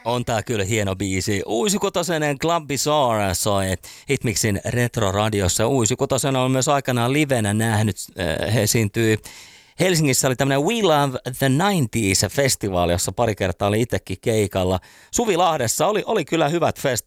On tää kyllä hieno biisi. Uusi Kutosen Club Bizarre soi Hitmixin Retro-radiossa. Uusi Kutosen on myös aikanaan livenä nähnyt. He esiintyi Helsingissä oli tämmöinen We Love the 90s-festivaali, jossa pari kertaa oli itsekin keikalla. Suvilahdessa oli kyllä hyvät